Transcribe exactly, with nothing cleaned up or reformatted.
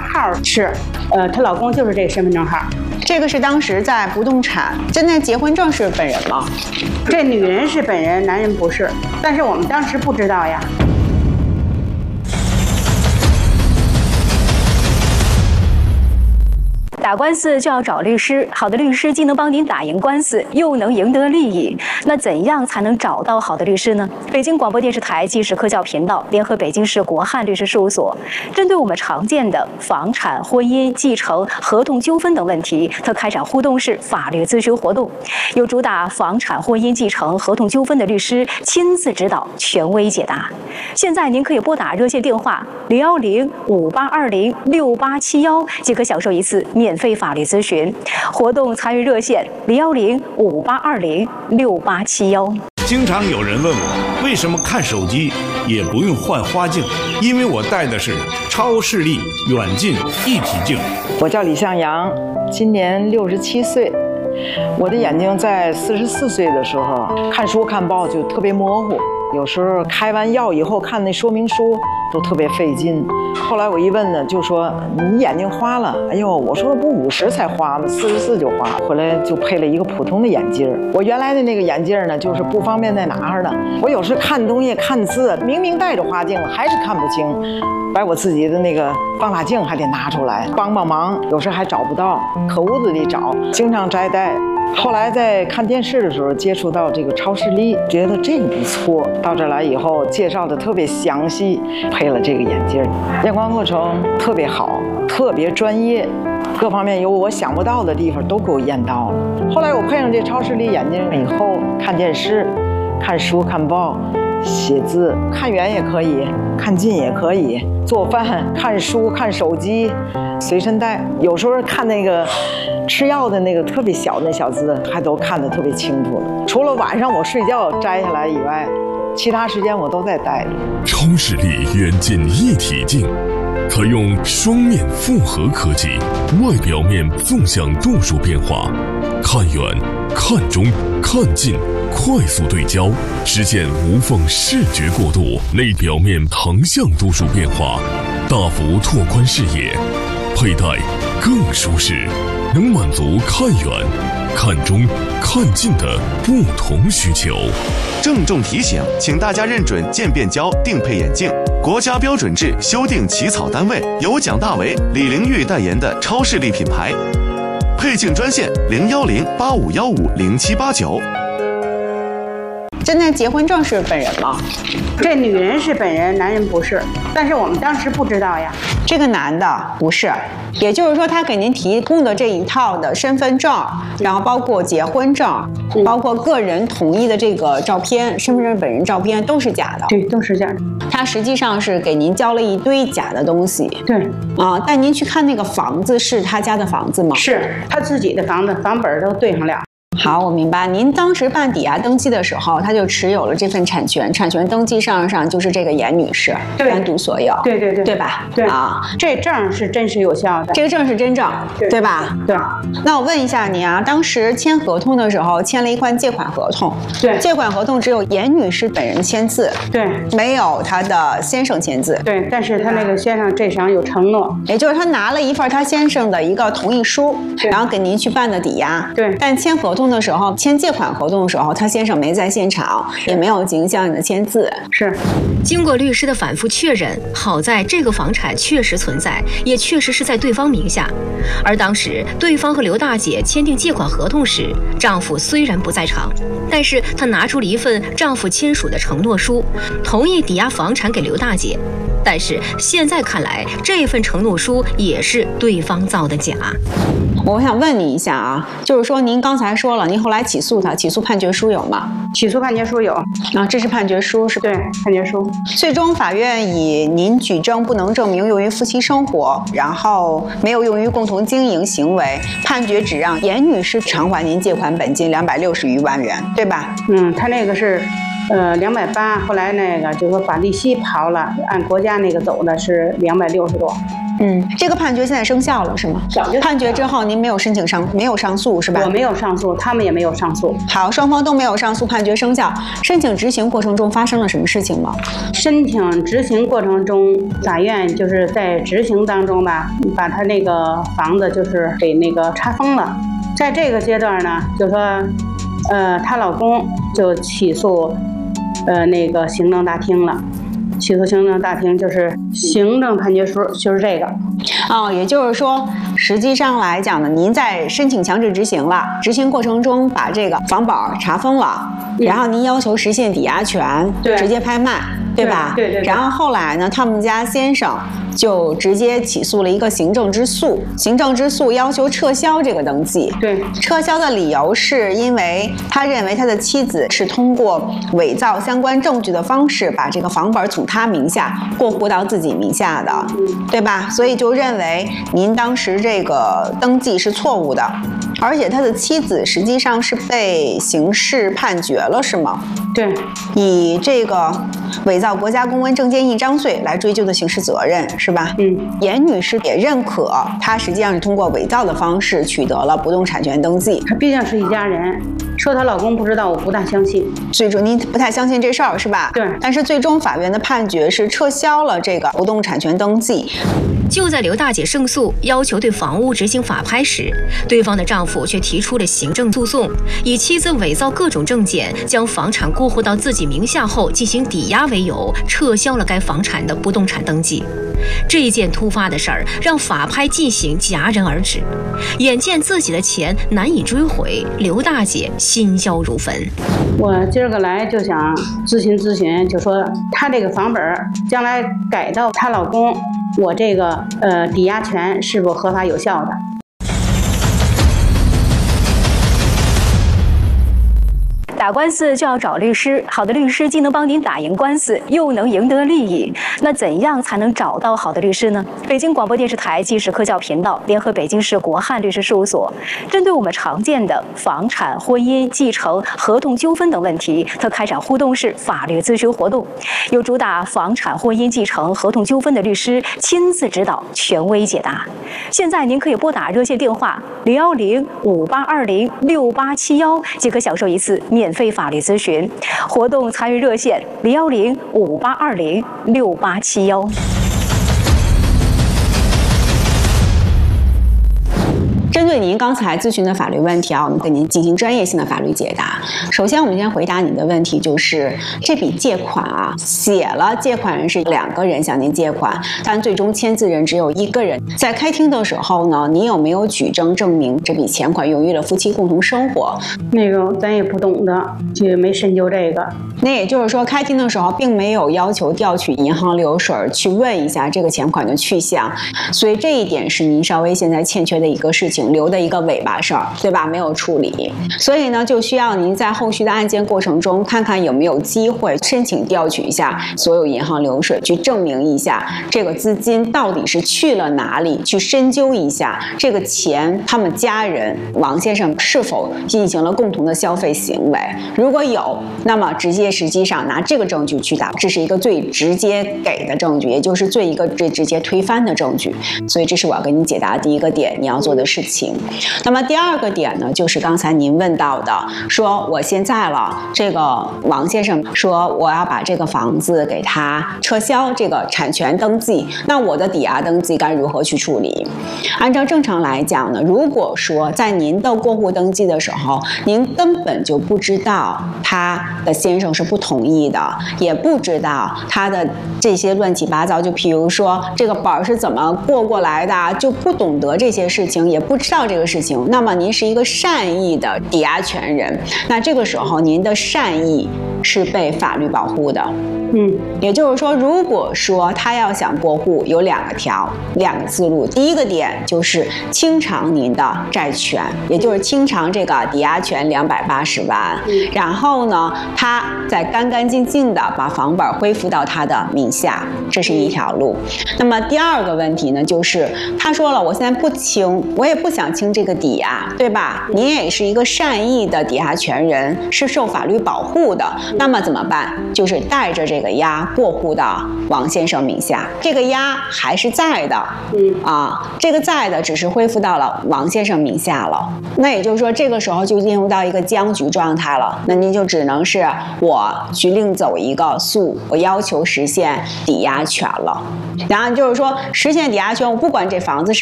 号是，呃，她老公就是这个身份证号。 这个是当时在不动产，现在结婚证是本人吗？ 这女人是本人，男人不是，但是我们当时不知道呀。 打官司就要找律师，好的律师既能帮您打赢官司，又能赢得利益。那怎样才能找到好的律师呢？北京广播电视台纪实科教频道联合北京市国汉律师事务所，针对我们常见的房产、婚姻、继承、合同纠纷等问题，特开展互动式法律咨询活动，有主打房产、婚姻、继承、合同纠纷的律师亲自指导，权威解答。现在您可以拨打热线电话零幺零五八二零六八七幺，即可享受一次免费法律咨询。活动参与热线零幺零五八二零六八七幺。 经常有人问我，为什么看手机也不用换花镜？因为我戴的是超视力远近一体镜。 我叫李向阳，今年六十七岁。我的眼睛在四十四岁的时候看书看报就特别模糊，有时候开完药以后看那说明书都特别费劲。后来我一问呢，就说你眼睛花了。哎呦，我说不五十才花吗？四十四就花。回来就配了一个普通的眼镜。我原来的那个眼镜呢，就是不方便再拿着呢。我有时看东西看字，明明戴着花镜了，还是看不清，把我自己的那个放大镜还得拿出来帮帮忙。有时还找不到，可屋子里找，经常摘戴。后来在看电视的时候接触到这个超视力，觉得这个不错。到这来以后介绍的特别详细，配了这个眼镜，验光过程特别好，特别专业，各方面有我想不到的地方都给我验到了。后来我配上这超视力眼镜以后，看电视、看书、看报、写字，看远也可以，看近也可以，做饭、看书、看手机，随身带。有时候看那个吃药的那个特别小的那小字，还都看得特别清楚了。除了晚上我睡觉摘下来以外，其他时间我都在戴着。 超视力远近一体镜，采用双面复合科技，外表面纵向度数变化，看远、看中、看近，快速对焦，实现无缝视觉过渡；内表面横向度数变化，大幅拓宽视野，佩戴更舒适，能满足看远、看中、看近的不同需求。 郑重提醒，请大家认准渐变焦定配眼镜，国家标准制修订起草单位由蒋大为、李玲玉代言的超视力品牌。配镜专线零幺零八五幺五零七八九。 现在结婚证是本人吗？ 这女人是本人，男人不是，但是我们当时不知道呀。 这个男的不是，也就是说他给您提供的这一套的身份证，然后包括结婚证，嗯、包括个人统一的这个照片，身份证本人照片都是假的。 对，都是假的。 他实际上是给您交了一堆假的东西。 对， 啊，但您去看那个房子是他家的房子吗？ 是他自己的房子，房本都对上了。 好，我明白。您当时办抵押登记的时候，他就持有了这份产权，产权登记上上就是这个严女士单独所有。 对对对， 对吧？ 对啊， 这证是真实有效的， 这个证是真证，对, 对吧？ 对。 那我问一下您啊，当时签合同的时候签了一款借款合同， 对， 借款合同只有严女士本人签字， 对， 没有她的先生签字， 对。但是他那个先生这上有承诺， 也就是他拿了一份他先生的一个同意书，然后给您去办的抵押， 对。 但签合同的时候，签借款合同的时候，他先生没在现场，也没有影响你的签字。 是， 经过律师的反复确认，好在这个房产确实存在，也确实是在对方名下。而当时对方和刘大姐签订借款合同时，丈夫虽然不在场，但是他拿出了一份丈夫签署的承诺书，同意抵押房产给刘大姐。但是现在看来，这份承诺书也是对方造的假。 我想问你一下啊，就是说您刚才说了，您后来起诉他，起诉判决书有吗？ 起诉判决书有啊，这是判决书是吧？ 对，判决书。 最终法院以您举证不能证明用于夫妻生活，然后没有用于共同经营行为，判决只让严女士偿还您借款本金两百六十余万元，对吧？ 嗯，他那个是。呃，两百八，后来那个就是说把利息刨了，按国家那个走的是两百六十多。 嗯，这个判决现在生效了是吗？判决之后您没有申请上，没有上诉是吧？ 我没有上诉，他们也没有上诉。 好，双方都没有上诉，判决生效。申请执行过程中发生了什么事情吗？ 申请执行过程中，法院就是在执行当中吧，把他那个房子就是给那个查封了。在这个阶段呢，就说，呃，她老公就起诉，呃，那个行政大厅了。起诉行政大厅就是行政判决书，就是这个。 哦，也就是说，实际上来讲呢，您在申请强制执行了，执行过程中把这个房保查封了，嗯、然后您要求实现抵押权， 对， 直接拍卖，对吧？ 对 对, 对, 对。 然后后来呢，他们家先生就直接起诉了一个行政之诉，行政之诉要求撤销这个登记。 对， 撤销的理由是因为他认为他的妻子是通过伪造相关证据的方式，把这个房本从他名下过户到自己名下的，嗯、对吧？所以就认为您当时这个登记是错误的，而且他的妻子实际上是被刑事判决了，是吗？ 对， 以这个伪造国家公文证件印章罪来追究的刑事责任，是吧？ 嗯， 严女士也认可，她实际上是通过伪造的方式取得了不动产权登记。 她毕竟是一家人，说她老公不知道，我不大相信。 最终您不太相信这事儿，是吧？ 对。 但是最终法院的判决是撤销了这个不动产权登记。 就在刘大姐胜诉，要求对房屋执行法拍时，对方的丈夫却提出了行政诉讼，以妻子伪造各种证件，将房产过户到自己名下后进行抵押为由，撤销了该房产的不动产登记。这一件突发的事儿让法拍进行戛然而止，眼见自己的钱难以追回，刘大姐心焦如焚。 我今儿个来就想咨询咨询，就说她这个房本将来改到她老公，我这个呃抵押权是否合法有效的？ 打官司就要找律师，好的律师既能帮您打赢官司，又能赢得利益。那怎样才能找到好的律师呢？北京广播电视台纪实科教频道联合北京市国汉律师事务所，针对我们常见的房产、婚姻、继承、合同纠纷等问题，特开展互动式法律咨询活动，由主打房产、婚姻、继承、合同纠纷的律师亲自指导，权威解答。现在您可以拨打热线电话零幺零五八二零六八七幺，即可享受一次免费法律咨询。活动参与热线零幺零五八二零六八七幺。 针对您刚才咨询的法律问题啊，我们给您进行专业性的法律解答。首先，我们先回答您的问题，就是这笔借款啊，写了借款人是两个人向您借款，但最终签字人只有一个人。在开庭的时候呢，您有没有举证证明这笔钱款用于了夫妻共同生活？ 那个咱也不懂的，就没深究这个。 那也就是说，开庭的时候并没有要求调取银行流水去问一下这个钱款的去向，所以这一点是您稍微现在欠缺的一个事情，留的一个尾巴事儿，对吧？没有处理，所以呢，就需要您在后续的案件过程中，看看有没有机会申请调取一下所有银行流水，去证明一下这个资金到底是去了哪里，去深究一下这个钱他们家人王先生是否进行了共同的消费行为。如果有，那么直接实际上拿这个证据去打，这是一个最直接给的证据，也就是最一个最直接推翻的证据。所以这是我要跟你解答的第一个点，你要做的事情。那么第二个点呢，就是刚才您问到的，说我现在了，这个王先生说我要把这个房子给他撤销这个产权登记，那我的抵押登记该如何去处理？按照正常来讲呢，如果说在您的过户登记的时候，您根本就不知道他的先生是不同意的，也不知道他的这些乱七八糟，就譬如说这个本是怎么过过来的，就不懂得这些事情，也不知道这个事情，那么您是一个善意的抵押权人，那这个时候您的善意是被法律保护的。 嗯， 也就是说，如果说他要想过户，有两个条，两个思路。第一个点就是清偿您的债权，也就是清偿这个抵押权两百八十万，然后呢，他再干干净净的把房本恢复到他的名下，这是一条路。那么第二个问题呢，就是他说了，我现在不清，我也不想清这个抵押，对吧？您也是一个善意的抵押权人，是受法律保护的。那么怎么办？就是带着这个押过户到王先生名下，这个押还是在的，嗯啊，这个在的只是恢复到了王先生名下了。那也就是说，这个时候就进入到一个僵局状态了。那您就只能是我去另走一个诉，我要求实现抵押权了。然后就是说，实现抵押权，我不管这房子是